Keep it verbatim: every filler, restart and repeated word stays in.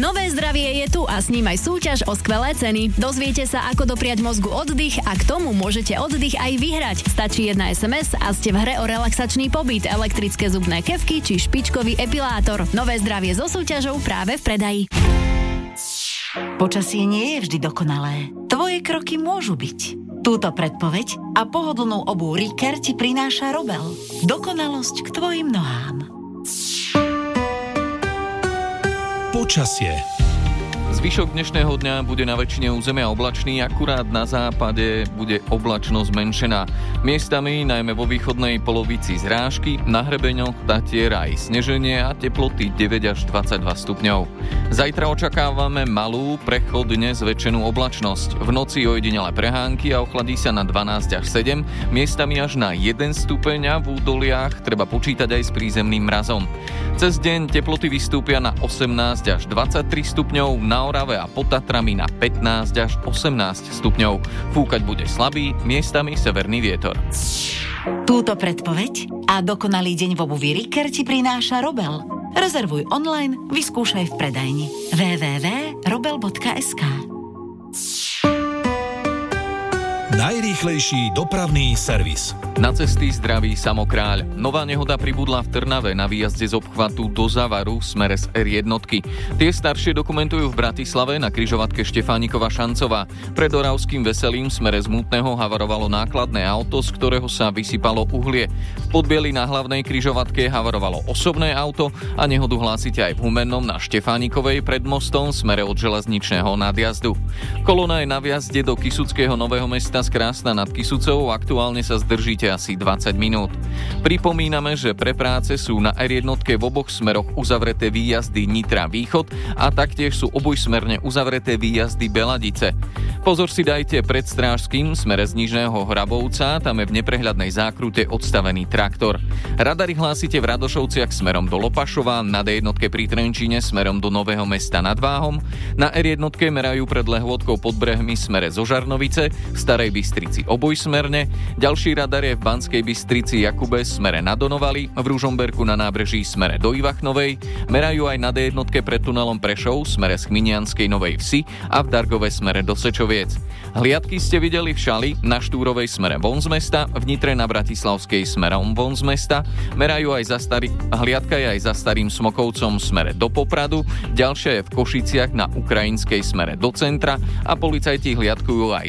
Nové zdravie je tu a s ním aj súťaž o skvelé ceny. Dozviete sa, ako dopriať mozgu oddych a k tomu môžete oddych aj vyhrať. Stačí jedna es em es a ste v hre o relaxačný pobyt, elektrické zubné kefky či špičkový epilátor. Nové zdravie so súťažou práve v predaji. Počasie nie je vždy dokonalé. Tvoje kroky môžu byť. Túto predpoveď a pohodlnú obuv Riker ti prináša Robel. Dokonalosť k tvojim nohám. Počasie. Zvyšok dnešného dňa bude na väčšine územia oblačný, akurát na západe bude oblačnosť zmenšená. Miestami, najmä vo východnej polovici zrážky, na hrebeňoch Tatier aj sneženie a teploty deväť až dvadsaťdva stupňov. Zajtra očakávame malú, prechodne zväčšenú oblačnosť. V noci ojedinele prehánky a ochladí sa na dvanásť až sedem, miestami až na jeden stupeň a v údoliach treba počítať aj s prízemným mrazom. Cez deň teploty vystúpia na osemnásť až dvadsaťtri stupňov, na Orave a pod Tatrami na pätnásť až osemnásť stupňov. Fúkať bude slabý, miestami severný vietor. Túto predpoveď a dokonalý deň v obuvi Riker ti prináša Robel. Rezervuj online, vyskúšaj v predajni w w w bodka robel bodka es ká. Najrýchlejší dopravný servis. Na cesty zdraví Samokráľ. Nová nehoda pribudla v Trnave na výjazde z obchvatu do Zavaru v smere z er jeden. Tie staršie dokumentujú v Bratislave na križovatke Štefánikova Šancová. Pred Oravským Veselým v smere z Mútneho havarovalo nákladné auto, z ktorého sa vysypalo uhlie. V Podbieli na hlavnej križovatke havarovalo osobné auto a nehodu hlásite aj v Humennom na Štefánikovej pred mostom v smere od železničného nadjazdu. Kolona je na vjazde do Kysuckého Nového Mesta z Krásna nad Kysucou, aktuálne sa zdržíte asi dvadsať minút. Pripomíname, že pre práce sú na er jeden v oboch smeroch uzavreté výjazdy Nitra Východ a taktiež sú obojsmerne uzavreté výjazdy Beladice. Pozor si dajte pred Strážským smere z Nižného Hrabovca, tam je v neprehľadnej zákrute odstavený traktor. Radary hlásite v Radošovciach smerom do Lopašova, na dé jeden pri Trenčíne smerom do Nového Mesta nad Váhom, na er jeden merajú pred Lehôdkou pod Brehmi smere zo Žarnovice, v Starej Bystrici obojsmerne, ďalší radar je v Banskej Bystrici Jakube smere na Donovali, v Ružomberku na nábreží smere do Ivachnovej, merajú aj na dé jeden pred tunelom Prešov smere z Chminianskej Novej Vsi a v Dargove smere do Sečoviec. Hliadky ste videli v Šali, na Štúrovej smere von z mesta, v Nitre na Bratislavskej smerom von z mesta, merajú aj za starý, hliadka je aj za Starým Smokovcom smere do Popradu, ďalšia je v Košiciach na Ukrajinskej smere do centra a policajti hliadkujú aj